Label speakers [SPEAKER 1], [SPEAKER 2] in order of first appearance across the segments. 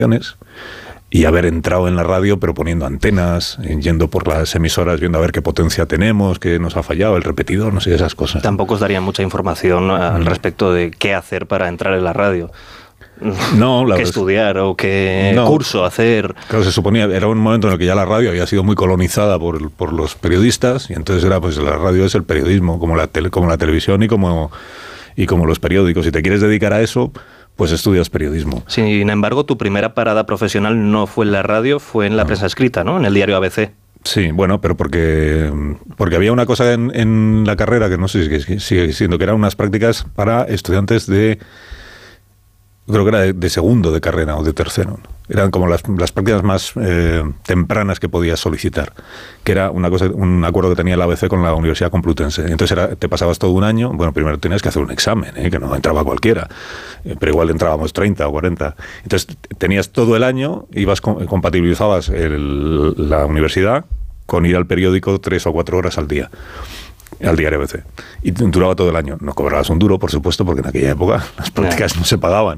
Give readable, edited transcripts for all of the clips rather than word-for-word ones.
[SPEAKER 1] y haber entrado en la radio, pero poniendo antenas, yendo por las emisoras, viendo a ver qué potencia tenemos, qué nos ha fallado, el repetidor, no sé, esas cosas.
[SPEAKER 2] Tampoco os daría mucha información al respecto de qué hacer para entrar en la radio.
[SPEAKER 1] No,
[SPEAKER 2] qué estudiar o qué curso hacer.
[SPEAKER 1] Claro, se suponía, era un momento en el que ya la radio había sido muy colonizada por los periodistas, y entonces era, pues la radio es el periodismo, como la televisión y como los periódicos. Si te quieres dedicar a eso, pues estudias periodismo.
[SPEAKER 2] Sin embargo, tu primera parada profesional no fue en la radio, fue en la prensa escrita, ¿no? En el diario ABC.
[SPEAKER 1] Sí, bueno, pero porque había una cosa en la carrera que no sé si sigue siendo, que eran unas prácticas para estudiantes creo que era de segundo de carrera o de tercero. Eran como las prácticas más tempranas que podías solicitar, que era un acuerdo que tenía el ABC con la Universidad Complutense. Entonces te pasabas todo un año, bueno, primero tenías que hacer un examen, que no entraba cualquiera, pero igual entrábamos 30 o 40. Entonces tenías todo el año, compatibilizabas la universidad con ir al periódico 3 o 4 horas al día. Al diario ABC. Y duraba todo el año. No cobrabas un duro, por supuesto, porque en aquella época las prácticas no se pagaban.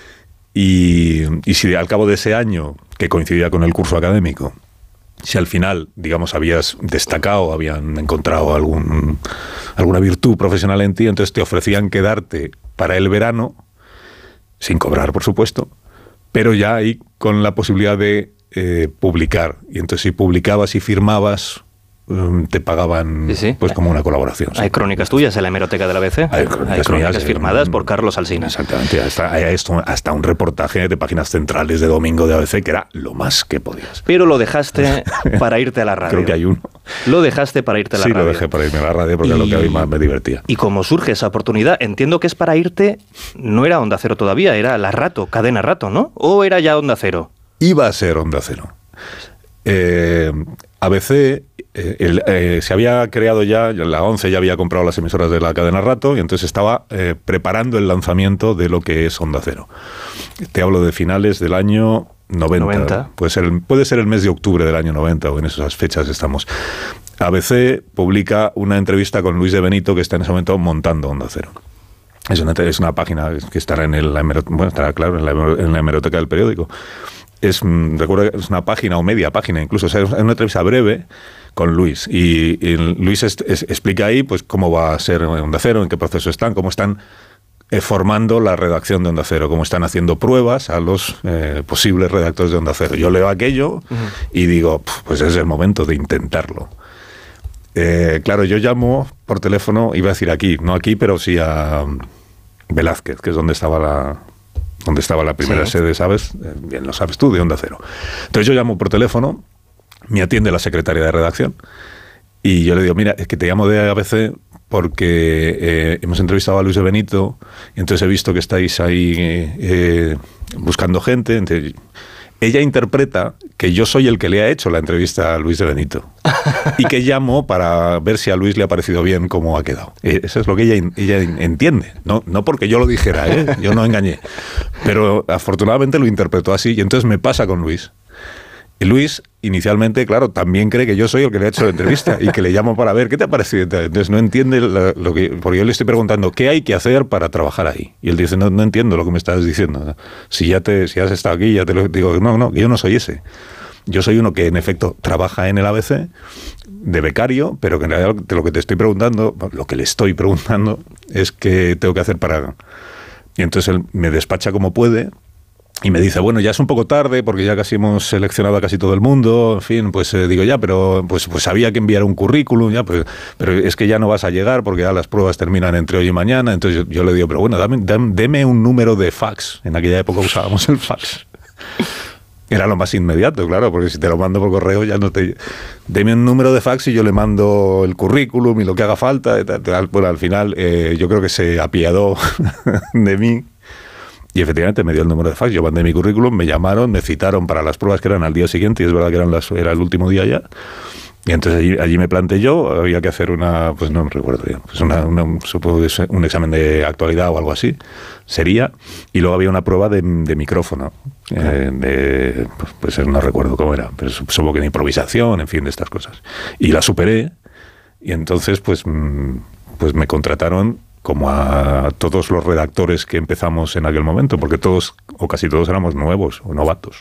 [SPEAKER 1] Y si al cabo de ese año, que coincidía con el curso académico, si al final, digamos, habías destacado, habían encontrado alguna virtud profesional en ti, entonces te ofrecían quedarte para el verano, sin cobrar, por supuesto, pero ya ahí con la posibilidad de publicar. Y entonces si publicabas y firmabas, te pagaban pues como una colaboración.
[SPEAKER 2] Hay crónicas tuyas en la hemeroteca de la ABC. Hay crónicas firmadas por Carlos Alsina.
[SPEAKER 1] Exactamente. Hasta un reportaje de páginas centrales de domingo de ABC que era lo más que podías.
[SPEAKER 2] Pero lo dejaste para irte a la radio.
[SPEAKER 1] Creo que hay uno.
[SPEAKER 2] Lo dejaste para irte a la radio.
[SPEAKER 1] Sí, lo dejé para irme a la radio porque es lo que a mí más me divertía.
[SPEAKER 2] Y como surge esa oportunidad, entiendo que es para irte, no era Onda Cero todavía, era la Rato, Cadena Rato, ¿no? ¿O era ya Onda Cero?
[SPEAKER 1] Iba a ser Onda Cero. ABC se había creado ya, la 11 ya había comprado las emisoras de la cadena Rato y entonces estaba preparando el lanzamiento de lo que es Onda Cero. Te hablo de finales del año 90. Puede ser el mes de octubre del año 90 o en esas fechas estamos. ABC publica una entrevista con Luis de Benito que está en ese momento montando Onda Cero. Es una página que estará estará claro en la hemeroteca del periódico. Recuerdo que es una página o media página incluso, o sea, es una entrevista breve con Luis y Luis explica ahí pues cómo va a ser Onda Cero, en qué proceso están, cómo están formando la redacción de Onda Cero, cómo están haciendo pruebas a los posibles redactores de Onda Cero. Yo leo aquello y digo, pues es el momento de intentarlo. Claro, yo llamo por teléfono, iba a decir no aquí, pero sí a Velázquez, que es donde estaba la primera sede, ¿sabes? Bien lo sabes tú, de Onda Cero. Entonces yo llamo por teléfono, me atiende la secretaria de redacción y yo le digo, mira, es que te llamo de ABC porque hemos entrevistado a Luis de Benito y entonces he visto que estáis ahí buscando gente. Entonces, ella interpreta que yo soy el que le ha hecho la entrevista a Luis de Benito y que llamo para ver si a Luis le ha parecido bien cómo ha quedado. Eso es lo que ella entiende. No porque yo lo dijera, yo no engañé. Pero afortunadamente lo interpretó así y entonces me pasa con Luis. Y Luis, inicialmente, claro, también cree que yo soy el que le ha hecho la entrevista y que le llamo para ver qué te ha parecido. Entonces no entiende porque yo le estoy preguntando qué hay que hacer para trabajar ahí. Y él dice, no entiendo lo que me estás diciendo. Si has estado aquí, ya te lo digo. No, yo no soy ese. Yo soy uno que, en efecto, trabaja en el ABC de becario, pero que en realidad lo que te estoy preguntando, lo que le estoy preguntando, es qué tengo que hacer para... Y entonces él me despacha como puede. Y me dice, bueno, ya es un poco tarde porque ya casi hemos seleccionado a casi todo el mundo, en fin, pues digo ya, pero pues había que enviar un currículum, ya, pero es que ya no vas a llegar porque ya las pruebas terminan entre hoy y mañana. Entonces yo le digo, pero bueno, deme un número de fax. En aquella época usábamos el fax. Era lo más inmediato, claro, porque si te lo mando por correo ya no te... Deme un número de fax y yo le mando el currículum y lo que haga falta. Y tal. Bueno, al final yo creo que se apiadó de mí. Y efectivamente me dio el número de fax, yo mandé mi currículum, me llamaron, me citaron para las pruebas que eran al día siguiente, y es verdad que era el último día ya. Y entonces allí me planté yo, había que hacer pues no me recuerdo bien, pues supongo que es un examen de actualidad o algo así, sería, y luego había una prueba de micrófono, pues no recuerdo cómo era, pero supongo que de improvisación, en fin, de estas cosas. Y la superé, y entonces pues me contrataron como a todos los redactores que empezamos en aquel momento, porque todos o casi todos éramos nuevos o novatos.